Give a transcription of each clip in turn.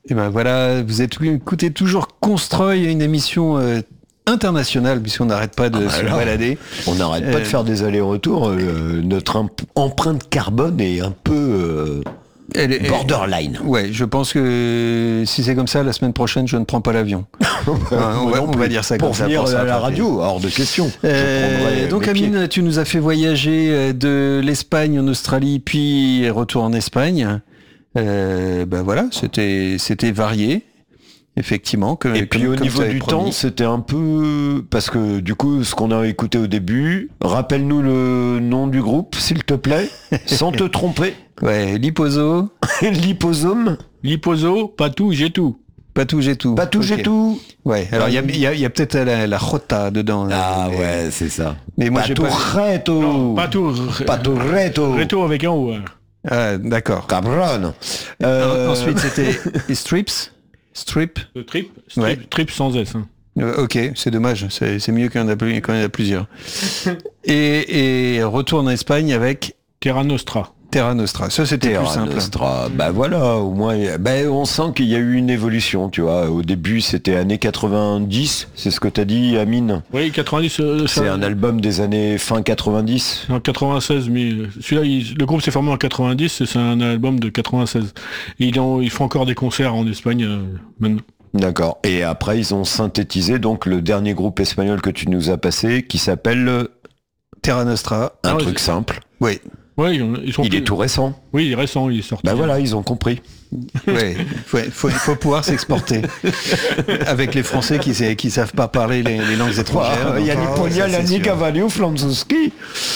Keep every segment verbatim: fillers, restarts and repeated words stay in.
Et ben voilà, vous êtes écoutez toujours Constroy, une émission euh, internationale, puisqu'on n'arrête pas de ah bah se alors, balader. On n'arrête euh, pas de faire des allers-retours. Euh, notre imp- empreinte carbone est un peu euh, elle est, borderline. Elle, ouais, je pense que si c'est comme ça, la semaine prochaine, je ne prends pas l'avion. on, va, on va dire ça pour comme venir ça. Pour venir à la radio, hors de question. Euh, donc Amine, tu nous as fait voyager de l'Espagne en Australie, puis retour en Espagne. Euh, ben voilà, c'était c'était varié, effectivement. Que, et puis comme, au comme niveau du promis. temps, c'était un peu parce que du coup, ce qu'on a écouté au début, rappelle-nous le nom du groupe, s'il te plaît, sans te tromper. Ouais, Liposo, Liposome, Liposo, pas tout, j'ai tout. Pas tout, j'ai tout. Pas tout, okay. j'ai tout. Ouais. Alors il y a, y, a, y a peut-être la, la jota dedans. Ah mais, ouais, c'est ça. Mais moi pas j'ai tout pas. Reto. Non, pas tout. Pas tout reto. Reto avec un O. Ah, d'accord. Cabron. Euh... Ensuite, c'était les Strips. Strip. Le trip. Strip, ouais. Trip sans S. Hein. Euh, ok, c'est dommage. C'est, c'est mieux qu'il y en a, qu'il y en a plusieurs. et, et retour en Espagne avec Terra Nostra. Terra Nostra. Ça, c'était Terra plus simple. Nostra. Bah voilà, au moins, bah, on sent qu'il y a eu une évolution, tu vois. Au début, c'était années quatre-vingt-dix, c'est ce que t'as dit, Amine. Oui, quatre-vingt-dix. Euh, c'est ça... un album des années fin quatre-vingt-dix. En quatre-vingt-seize, mais celui-là, il... le groupe s'est formé en quatre-vingt-dix, et c'est un album de quatre-vingt-seize. Et ils, ont... ils font encore des concerts en Espagne euh, maintenant. D'accord. Et après, ils ont synthétisé donc le dernier groupe espagnol que tu nous as passé, qui s'appelle Terra Nostra. Un ah, truc c'est... simple. Oui. Ouais, ils sont il plus... est tout récent. Oui, il est récent, il est sorti. Bah voilà, ils ont compris. Ouais, faut, faut, faut pouvoir s'exporter. Avec les Français qui qui savent pas parler les, les langues étrangères. Il y a les pognats, la Nicavalio, Flamzowski.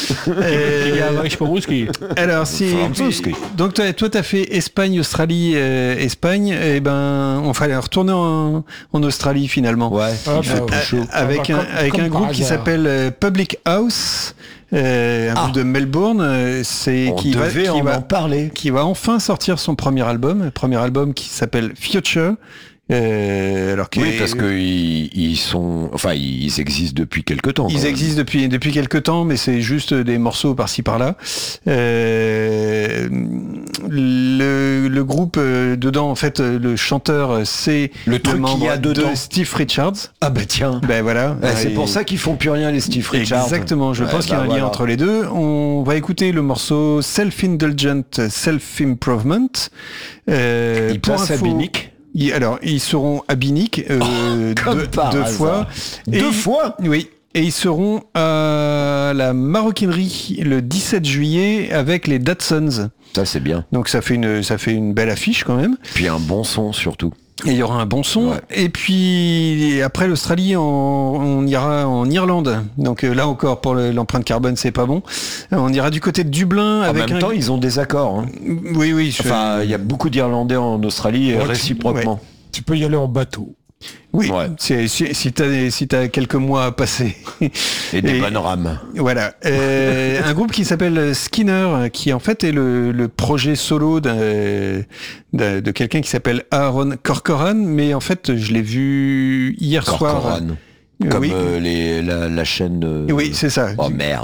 Alors si donc toi, toi t'as fait Espagne, Australie, euh, Espagne, et ben on fallait retourner en, en Australie finalement. Ouais. Ah, il fait bah, plus chaud. Avec un, comme, avec comme un groupe qui s'appelle euh, Public House. Euh, un ah. groupe de Melbourne, euh, c'est On qui va, qui en va en parler, qui va enfin sortir son premier album, premier album qui s'appelle Future. Euh, alors que oui, parce que ils, ils sont, enfin, ils existent depuis quelque temps. Ils existent depuis depuis quelque temps, mais c'est juste des morceaux par-ci par-là. Euh, le, le groupe euh, dedans, en fait, le chanteur, c'est le truc le qu'il y a dedans. de Steve Richards. Ah bah tiens. Ben voilà. Ben, c'est et... pour ça qu'ils font plus rien les Steve Richards. Exactement. Je ouais, pense bah qu'il y a un voilà. lien entre les deux. On va écouter le morceau Self-Indulgent Self-Improvement. Euh, Il passe à Binic. Ils, alors, ils seront à Binic euh, oh, deux, deux fois. Et deux fois oui. Et ils seront à la Maroquinerie le dix-sept juillet avec les Datsuns. Ça, c'est bien. Donc, ça fait une, ça fait une belle affiche quand même. Puis un bon son surtout. Et il y aura un bon son. Ouais. Et puis, après l'Australie, on, on ira en Irlande. Donc là encore, pour le, l'empreinte carbone, c'est pas bon. On ira du côté de Dublin. En avec même un... temps, ils ont des accords. Hein. Oui, oui. Je... Enfin, il y a beaucoup d'Irlandais en Australie, ouais, réciproquement. Tu, ouais. tu peux y aller en bateau. Oui, ouais. c'est, si, si t'as si t'as quelques mois à passer et des et, bonnes rames. Voilà, euh, un groupe qui s'appelle Skinner, qui en fait est le, le projet solo de, de, de quelqu'un qui s'appelle Aaron Corcoran, mais en fait je l'ai vu hier Corcoran. soir. Comme oui. euh, les, la, la chaîne. Euh... Oui, c'est ça. Oh merde.